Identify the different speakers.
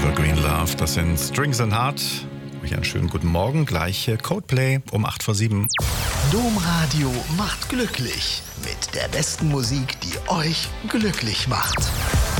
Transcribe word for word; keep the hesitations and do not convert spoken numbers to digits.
Speaker 1: Evergreen Love, das sind Strings and Heart. Euch einen schönen guten Morgen, gleich Coldplay um acht vor sieben.
Speaker 2: Domradio macht glücklich mit der besten Musik, die euch glücklich macht.